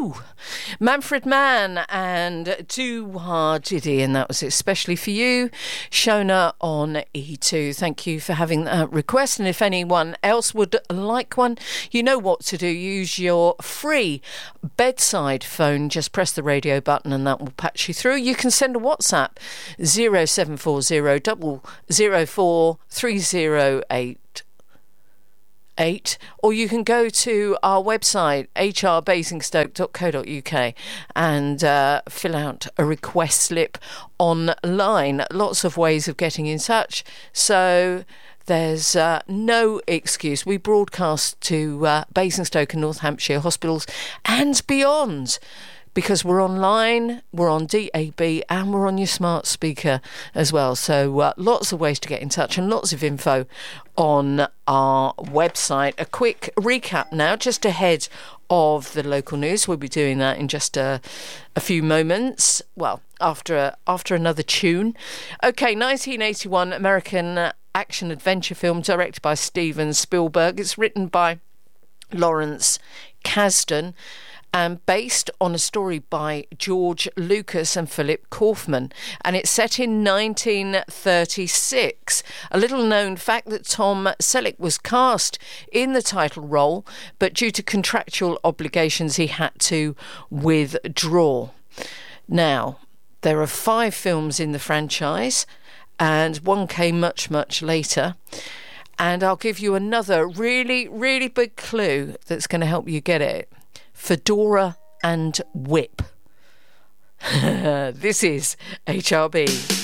Woo! Manfred Mann and Too Hard Diddy, and that was especially for you, Shona on E2. Thank you for having that request, and if anyone else would like one, you know what to do. Use your free bedside phone, just press the radio button and that will patch you through. You can send a WhatsApp 0740 004 308, or you can go to our website hrbasingstoke.co.uk and fill out a request slip online. Lots of ways of getting in touch, so there's no excuse. We broadcast to Basingstoke and North Hampshire hospitals and beyond, because we're online, we're on DAB, and we're on your smart speaker as well. So lots of ways to get in touch and lots of info on our website. A quick recap now, just ahead of the local news. We'll be doing that in just a few moments. Well, after another tune. Okay, 1981 American action-adventure film directed by Steven Spielberg. It's written by Lawrence Kasdan and based on a story by George Lucas and Philip Kaufman. And it's set in 1936. A little known fact that Tom Selleck was cast in the title role, but due to contractual obligations, he had to withdraw. Now, there are 5 films in the franchise, and one came much, much later. And I'll give you another really, really big clue that's going to help you get it. Fedora and Whip. This is HRB.